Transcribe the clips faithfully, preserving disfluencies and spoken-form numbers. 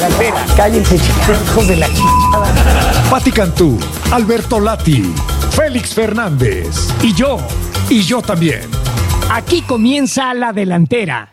delantera. Cállense, hijos de la chingada. Pati Cantú, Alberto Lati, Félix Fernández y yo, y yo también. Aquí comienza la delantera.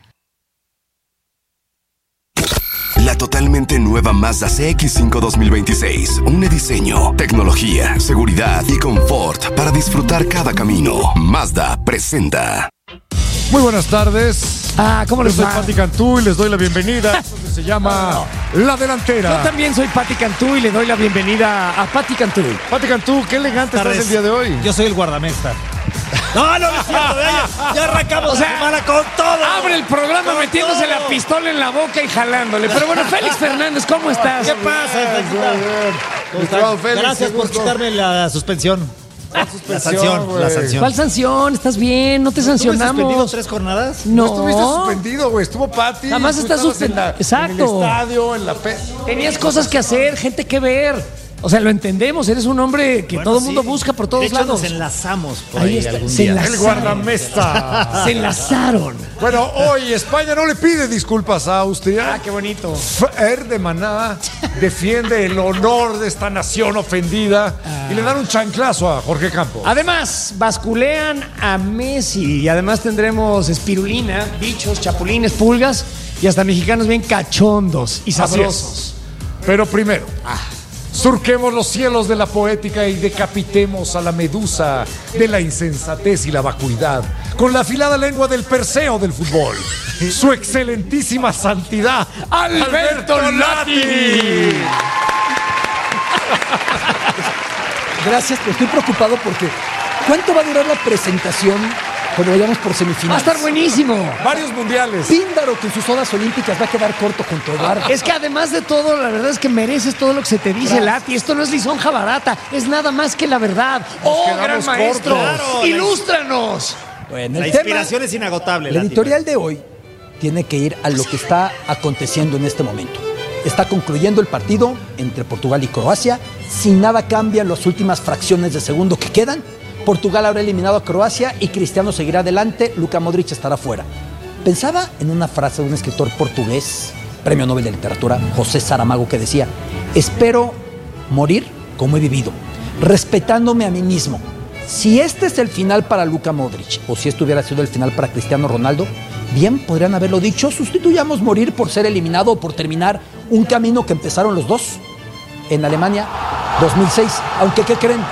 La totalmente nueva Mazda C X cinco dos mil veintiséis. Une diseño, tecnología, seguridad y confort para disfrutar cada camino. Mazda presenta. Muy buenas tardes. Ah, ¿cómo les Yo va? soy Pati Cantú y les doy la bienvenida. Esto que se llama La Delantera. Yo también soy Pati Cantú y le doy la bienvenida a Pati Cantú. Pati Cantú, qué elegante estás el día de hoy. Yo soy el guardamesta. No, no, es cierto, ya, ya arrancamos O sea, la semana con todo. Abre el programa Con metiéndose todo. la pistola en la boca y jalándole. Pero bueno, Félix Fernández, ¿cómo estás? ¿Qué pasa? Mi estimado Félix, Gracias qué por gusto. quitarme la suspensión. La sanción, güey. la sanción. ¿Cuál sanción? ¿Estás bien? ¿No te ¿Estuve suspendido sancionamos? tres jornadas? No No. estuviste suspendido, güey. Estuvo Pati. Nada más tú estás estabas en suspendido. la- Exacto. En el estadio, en la pe... Tenías cosas que hacer, gente que ver. O sea, lo entendemos. Eres un hombre que Bueno, todo el sí. mundo busca por todos De hecho, lados. nos enlazamos por Ahí ahí, está, algún se día. enlazaron. El guardamesta. Se enlazaron. Bueno, hoy España no le pide disculpas a Austria. Ah, qué bonito. Fer de Maná defiende el honor de esta nación ofendida y le dan un chanclazo a Jorge Campos. Además, basculean a Messi y además tendremos espirulina, bichos, chapulines, pulgas y hasta mexicanos bien cachondos y Así sabrosos. es. Pero primero, surquemos los cielos de la poética y decapitemos a la medusa de la insensatez y la vacuidad con la afilada lengua del Perseo del fútbol. Su excelentísima santidad, Alberto Lati. Gracias, pero estoy preocupado porque ¿cuánto va a durar la presentación cuando vayamos por Va a semifinales? estar buenísimo. Varios mundiales. Píndaro que en sus odas olímpicas va a quedar corto con tu hogar. Es que además de todo, la verdad es que mereces todo lo que se te dice, Gracias. Lati. Esto no es lisonja barata, es nada más que la verdad. ¡Oh, quedamos gran maestro! cortos. Claro, ¡Ilústranos! Bueno, La el tema, inspiración es inagotable. el Lati. editorial de hoy tiene que ir a lo que está aconteciendo en este momento. Está concluyendo el partido entre Portugal y Croacia. Si nada cambia en las últimas fracciones de segundo que quedan, Portugal habrá eliminado a Croacia y Cristiano seguirá adelante. Luka Modric estará fuera. Pensaba en una frase de un escritor portugués, premio Nobel de Literatura, José Saramago, que decía: espero morir como he vivido, respetándome a mí mismo. Si este es el final para Luka Modric, o si esto hubiera sido el final para Cristiano Ronaldo, bien podrían haberlo dicho: sustituyamos morir por ser eliminado o por terminar un camino que empezaron los dos en Alemania dos mil seis. Aunque, ¿qué creen?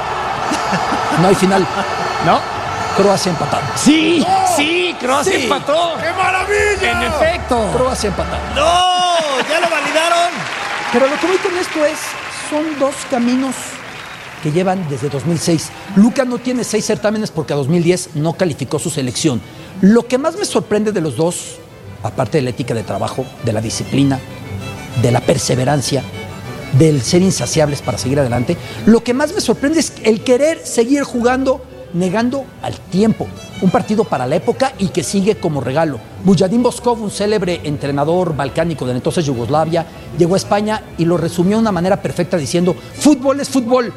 No hay final. ¿No? Croacia empatado. Sí, sí, Croacia Sí. empató. ¡Qué maravilla! En efecto. Croacia empatado. ¡No! ¡Ya lo validaron! Pero lo que voy con esto es, son dos caminos que llevan desde dos mil seis. Luka no tiene seis certámenes porque a dos mil diez no calificó su selección. Lo que más me sorprende de los dos, aparte de la ética de trabajo, de la disciplina, de la perseverancia, del ser insaciables para seguir adelante, lo que más me sorprende es el querer seguir jugando negando al tiempo. Un partido para la época y que sigue como regalo. Vujadin Boškov, un célebre entrenador balcánico de entonces Yugoslavia, llegó a España y lo resumió de una manera perfecta diciendo: fútbol es fútbol.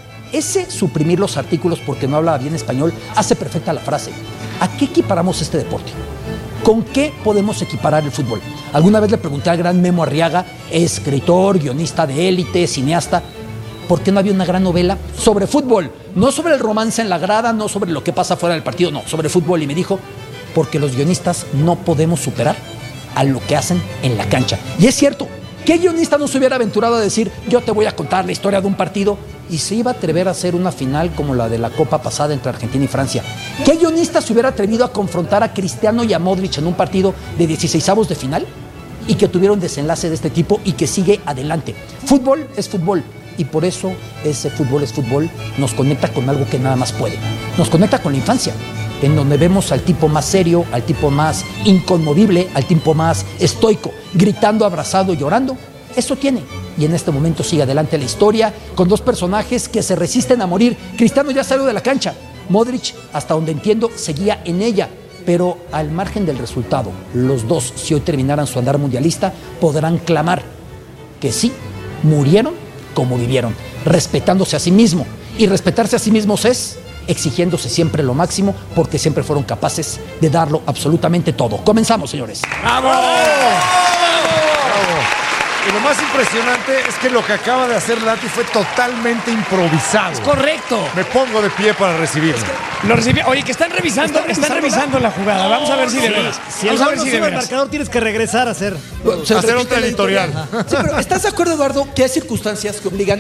Ese suprimir los artículos porque no hablaba bien español hace perfecta la frase. ¿A qué equiparamos este deporte? ¿Con qué podemos equiparar el fútbol? Alguna vez le pregunté al gran Memo Arriaga, escritor, guionista de élite, cineasta, ¿por qué no había una gran novela sobre fútbol? No sobre el romance en la grada, no sobre lo que pasa fuera del partido, no, sobre fútbol. Y me dijo: porque los guionistas no podemos superar a lo que hacen en la cancha. Y es cierto, ¿qué guionista no se hubiera aventurado a decir: yo te voy a contar la historia de un partido? Y se iba a atrever a hacer una final como la de la Copa pasada entre Argentina y Francia. ¿Qué guionista se hubiera atrevido a confrontar a Cristiano y a Modric en un partido de dieciseisavos de final? Y que tuviera un desenlace de este tipo y que sigue adelante. Fútbol es fútbol. Y por eso ese fútbol es fútbol nos conecta con algo que nada más puede. Nos conecta con la infancia, en donde vemos al tipo más serio, al tipo más inconmovible, al tipo más estoico, gritando, abrazado, llorando. Eso tiene. Y en este momento sigue adelante la historia con dos personajes que se resisten a morir. Cristiano ya salió de la cancha. Modric, hasta donde entiendo, seguía en ella. Pero al margen del resultado, los dos, si hoy terminaran su andar mundialista, podrán clamar que sí, murieron como vivieron, respetándose a sí mismos. Y respetarse a sí mismos es exigiéndose siempre lo máximo, porque siempre fueron capaces de darlo absolutamente todo. Comenzamos, señores. ¡Bravo! Y lo más impresionante es que lo que acaba de hacer Lati fue totalmente improvisado. Es correcto. Me pongo de pie para recibirlo. Lo recibí. Oye, que están revisando, están revisando la jugada. Vamos a ver si de veras. Si el Vamos a gol ver no si de sube el veras. marcador, tienes que regresar a hacer. Se Hacer repite otra la editorial. Sí, pero ¿estás de acuerdo, Eduardo, que hay circunstancias que obligan?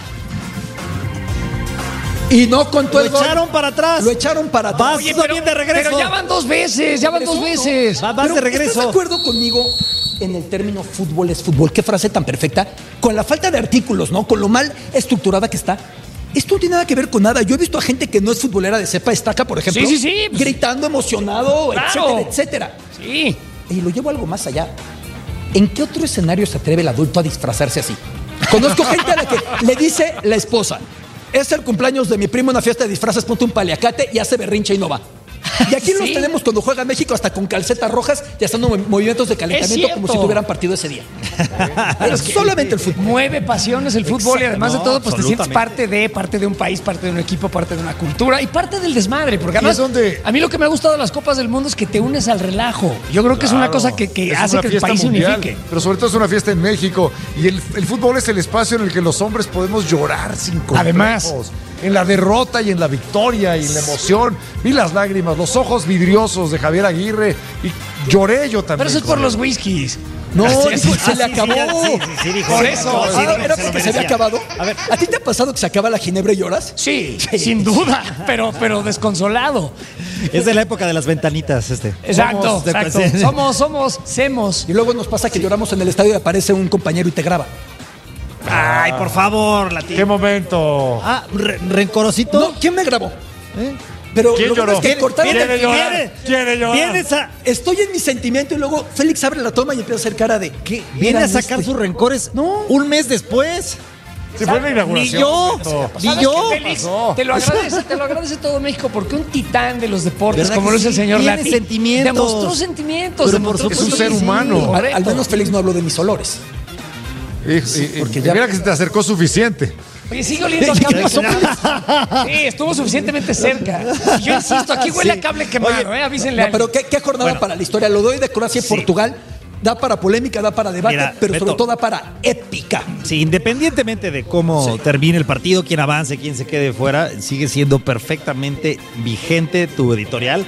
Y no contó Lo el gol. echaron para atrás. Lo echaron para atrás. Vas Oye, bien de regreso. pero ya van dos veces, ya van dos veces. Va- vas Pero, de regreso. ¿estás de acuerdo conmigo en el término fútbol es fútbol? Qué frase tan perfecta. Con la falta de artículos, ¿no? Con lo mal estructurada que está. Esto no tiene nada que ver con nada. Yo he visto a gente que no es futbolera de cepa estaca, por ejemplo. Sí, sí, sí. Gritando, emocionado, Claro. etcétera, etcétera. Sí. Y lo llevo algo más allá. ¿En qué otro escenario se atreve el adulto a disfrazarse así? Conozco gente a la que le dice la esposa: es el cumpleaños de mi primo, una fiesta de disfraces, ponte un paliacate, y hace berrinche y no va. Y aquí Sí. los tenemos cuando juega México hasta con calcetas rojas y haciendo mov- movimientos de calentamiento Es como cierto. si tuvieran partido ese día. Es solamente el fútbol. Mueve pasiones el fútbol y además de no, todo, pues te sientes absolutamente. parte de, parte de un país, parte de un equipo, parte de una cultura y parte del desmadre. Porque Y además, es donde- a mí lo que me ha gustado de las Copas del Mundo es que te unes al relajo. Yo creo que es una Claro. cosa que, que Es hace una que el fiesta país mundial, se unifique. Pero sobre todo es una fiesta en México. Y el, el fútbol es el espacio en el que los hombres podemos llorar sin complejos. Además. En la derrota y en la victoria y en la emoción. Vi las lágrimas, los ojos vidriosos de Javier Aguirre. Y lloré yo también. Pero eso es por con los él. whiskies. No, Así es. dijo, se Ah, le sí, acabó. Sí, sí, sí, dijo. Por Sí, eso. no, Ah, sí, dijo, ¿era se porque lo se había merecía. acabado? A ver, ¿A ti te ha pasado que se acaba la ginebra y lloras? Sí, sin duda, pero, pero desconsolado. es de la época de las ventanitas, este. Exacto, Somos de- exacto. Somos, somos, semos. Y luego nos pasa que lloramos en el estadio y aparece un compañero y te graba. Ay, por favor, Lati. ¡Qué momento! Ah, re- rencorosito. No, ¿quién me grabó? ¿Eh? Pero ¿Quién lo bueno lloró? es que cortaron ¿Quiere el- llorar? Viene- ¿Quiere llorar? Vienes a, Estoy en mi sentimiento y luego Félix abre la toma y empieza a hacer cara de ¿qué? viene a Eran sacar este. sus rencores No. un mes después. Sí, fue la Ni inauguración. yo, ni ¿Sabes yo. qué, Félix? pasó? Te lo agradece, te lo agradece todo México porque un titán de los deportes ¿Verdad como que lo es el sí? señor Tiene Lati sentimientos. demostró sentimientos, Pero demostró por que supuesto es un que ser sí. humano. Al, al menos Félix no habló de mis olores. Y, y- porque y ya- mira que se te acercó suficiente. Oye, sigue oliendo a cable quemado. Sí, estuvo suficientemente cerca. Y yo insisto, aquí huele a cable quemado, ¿eh? Avísenle a No, pero alguien. ¿qué, qué jornada Bueno. para la historia? Lo doy de Croacia y Sí. Portugal. Da para polémica, da para debate, Mira, pero Beto. sobre todo da para épica. Sí, independientemente de cómo termine el partido, quién avance, quién se quede fuera, sigue siendo perfectamente vigente tu editorial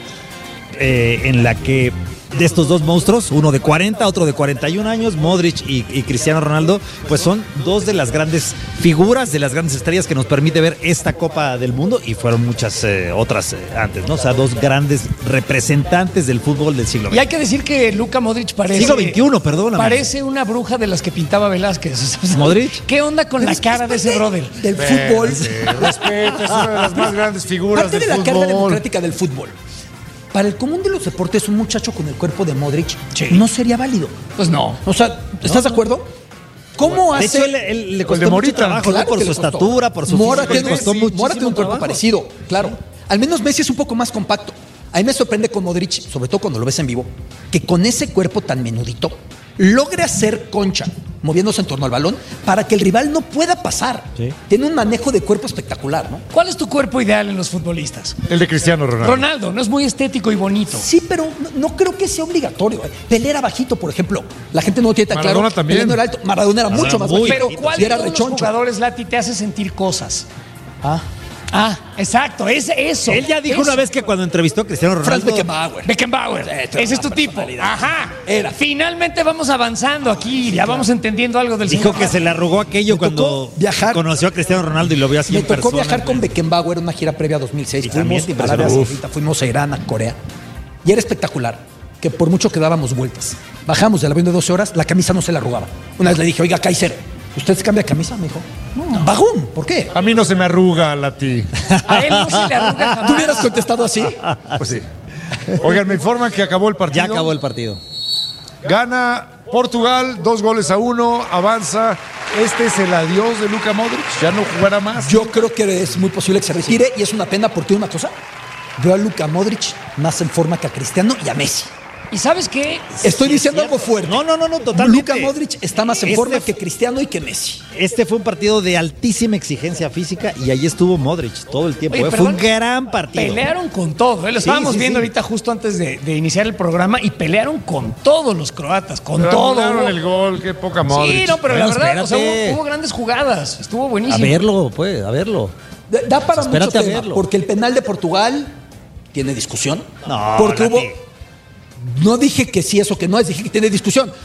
eh, en la que de estos dos monstruos, uno de cuarenta, otro de cuarenta y un años, Modric y, y Cristiano Ronaldo, pues son dos de las grandes figuras, de las grandes estrellas que nos permite ver esta Copa del Mundo y fueron muchas eh, otras eh, antes, ¿no? O sea, dos grandes representantes del fútbol del siglo Y hay veinte. que decir que Luka Modric parece. Siglo veintiuno, perdóname. Parece una bruja de las que pintaba Velázquez. ¿Modric? ¿Qué onda con la cara de ese brother? Del fútbol. Respeto, es una de las más grandes figuras Parte de del la carga fútbol. democrática del fútbol. Para el común de los deportes, un muchacho con el cuerpo de Modric Sí. no sería válido. Pues no. O sea, ¿estás de acuerdo? ¿Cómo De hace? hecho, él, él le costó de mucho Morita, trabajo, ¿no? Claro Por que su le costó. estatura, por su Mora físico, tiene, le costó sí, muchísimo Mora tiene un cuerpo trabajo. parecido, claro. Al menos Messi es un poco más compacto. A mí me sorprende con Modric, sobre todo cuando lo ves en vivo, que con ese cuerpo tan menudito logre hacer concha, moviéndose en torno al balón, para que el rival no pueda pasar. Sí. Tiene un manejo de cuerpo espectacular, ¿no? ¿Cuál es tu cuerpo ideal en los futbolistas? El de Cristiano Ronaldo. Ronaldo, no es muy estético y bonito. Sí, pero no, no creo que sea obligatorio. ¿eh? Pelé era bajito, por ejemplo. La gente no lo tiene tan Maradona claro. también. Pelé no era alto. Maradona era mucho más muy bajito. Pero bajito, ¿cuál y de era todos los rechoncho. jugadores, Lati, te hace sentir cosas? Ah, Ah, exacto, es eso. Él ya dijo eso. una vez que cuando entrevistó a Cristiano Franz Ronaldo. Beckenbauer. Beckenbauer, Eh, ese es tu una tipo. personalidad. Ajá. Era. Finalmente vamos avanzando aquí, ya vamos entendiendo algo del Dijo señor. que se le arrugó aquello Me cuando tocó viajar. conoció a Cristiano Ronaldo y lo vio así Me en tocó persona. viajar con Beckenbauer en una gira previa a dos mil seis. Y también Fuimos te a Arabia impresionó. Saudita, fuimos a Irán, a Corea. Y era espectacular, que por mucho que dábamos vueltas. Bajamos del avión de doce horas, la camisa no se le arrugaba. Una vez le dije, oiga, Kaiser, ¿usted se cambia de camisa? Me dijo, no, bajón, ¿por qué? A mí no se me arruga, Lati. A él no se le arruga jamás. ¿Tú hubieras contestado así? Pues sí. Oigan, me informan que acabó el partido. Ya acabó el partido. Gana Portugal, dos goles a uno, avanza. Este es el adiós de Luka Modric. Ya no jugará más. Yo creo que es muy posible que se retire y es una pena porque una cosa, veo a Luka Modric más en forma que a Cristiano y a Messi. ¿Y sabes qué? Estoy Sí, diciendo es algo cierto. fuerte. No, no, no, no, totalmente. Luka Modric está más en Este forma f- que Cristiano y que Messi. Este fue un partido de altísima exigencia física y ahí estuvo Modric todo el tiempo. Oye, ¿eh? Fue perdón, un gran partido. Pelearon con todo. ¿eh? Lo Sí, estábamos sí, viendo sí. ahorita justo antes de, de iniciar el programa y pelearon con todos los croatas, con Pero todo. anularon Hubo- el gol, qué poca Modric. Sí, no, pero Bueno, la verdad, o sea, espérate. hubo, hubo grandes jugadas. Estuvo A buenísimo. verlo, pues, a verlo. Da da para mucho Espérate a tema, verlo. porque el penal de Portugal tiene discusión. No, porque Lati. hubo. No dije que sí, eso que no es, dije que tiene discusión.